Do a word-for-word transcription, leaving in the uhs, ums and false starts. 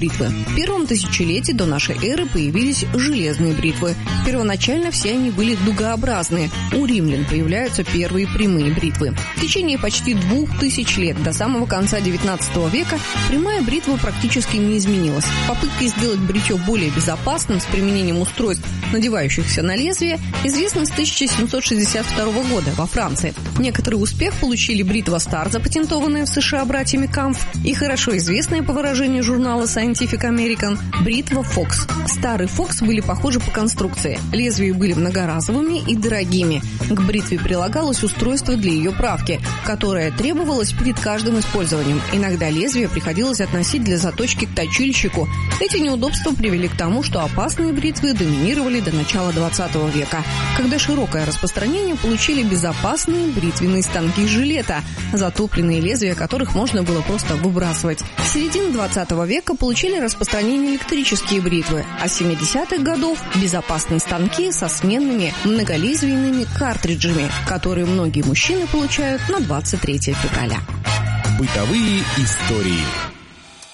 бритвы. В первом тысячелетии до нашей эры появились железные бритвы. Первоначально все они были дугообразные. У римлян появляются первые прямые бритвы. В течение почти двух тысяч лет, до самого конца девятнадцатого века, прямая бритва практически не изменилась. Попытки сделать бритье более безопасным с применением устройств, надевающихся на лезвие, известны с тысяча семьсот шестьдесят второго года во Франции. Некоторый успех получили бритва Стар, запатентованная в США братьями Камф, и хорошо известная, по выражению журнала Scientific American, бритва Фокс. Стар и Фокс были похожи по конструкции. Лезвия были многоразовыми и дорогими. К бритве прилагалось устройство для ее правки, которое требовалось перед каждым использованием. Иногда лезвие приходилось относить для заточки к точильщику. Эти неудобства привели к тому, что опасные бритвы доминировали до начала двадцатого века, когда широкое распространение получили безопасные бритвенные станки из жилета, затопленные лезвия которых можно было просто выбрасывать. С середины двадцатого века получили распространение электрические бритвы, а с семидесятых годов – безопасные станки со сменными многолезвийными картриджами, которые многие мужчины получают на двадцать третье февраля. Бытовые истории.